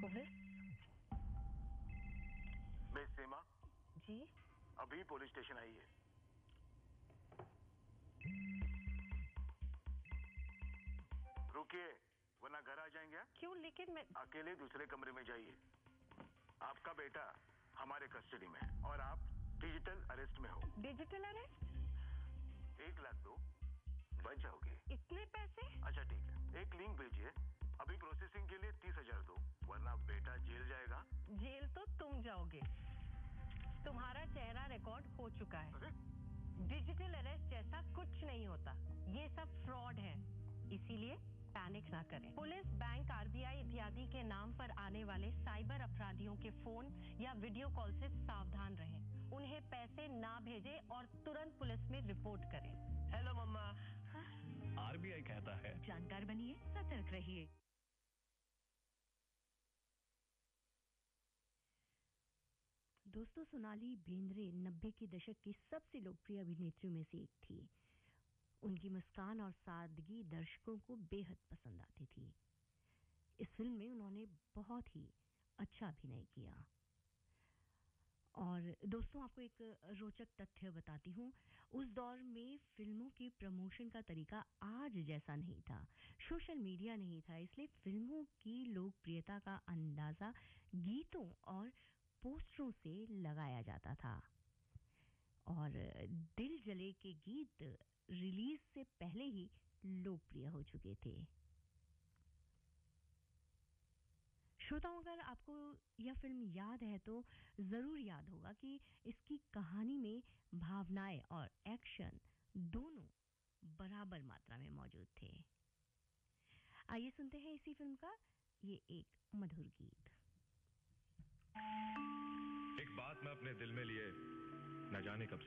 Police. Miss सीमा जी अभी police station आई है। रुकिए वरना घर आ जाएंगे। क्यों? लेकिन मैं अकेले दूसरे कमरे में जाइए। आपका बेटा हमारे कस्टडी में है और आप डिजिटल अरेस्ट में हो। Digital arrest? 1 लाख दो, बच जाओगे। इतने पैसे? अच्छा ठीक है, एक लिंक भेजिए। अभी प्रोसेसिंग के लिए 30,000 दो, वरना बेटा जेल जाएगा। जेल तो तुम जाओगे। तुम्हारा चेहरा रिकॉर्ड हो चुका है। अरे? डिजिटल अरेस्ट जैसा कुछ नहीं होता, ये सब फ्रॉड है। इसीलिए पैनिक ना करें। पुलिस, बैंक, आरबीआई इत्यादि के नाम पर आने वाले साइबर अपराधियों के फोन या वीडियो कॉल से सावधान रहें। उन्हें पैसे ना भेजें और तुरंत पुलिस में रिपोर्ट करें। हेलो मम्मा। आरबीआई कहता है जानकार बनिए, सतर्क रहिए। दोस्तों, सोनाली बेंद्रे 90 के दशक की सबसे लोकप्रिय अभिनेत्रियों में से एक थी। उनकी मुस्कान और सादगी दर्शकों को बेहद पसंद आती थी। इस फिल्म में उन्होंने बहुत ही अच्छा अभिनय किया। और दोस्तों, आपको एक रोचक तथ्य बताती हूँ। उस दौर में फिल्मों के प्रमोशन का तरीका आज जैसा नहीं था। सोशल मीडिया नहीं था, इसलिए फिल्मों की लोकप्रियता का अंदाजा गीतों और पोस्टरों से लगाया जाता था। और दिल जले के गीत रिलीज से पहले ही लोकप्रिय हो चुके थे। श्रोताओं, अगर आपको यह फिल्म याद है तो जरूर याद होगा कि इसकी कहानी में भावनाएं और एक्शन दोनों बराबर मात्रा में मौजूद थे। आइए सुनते हैं इसी फिल्म का ये एक मधुर गीत। एक बात मैं अपने दिल में लिए न जाने कब